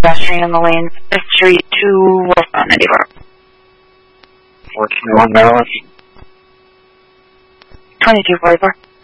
pedestrian in the lane, 5th Street to westbound 94. 421 Maryland. 2244.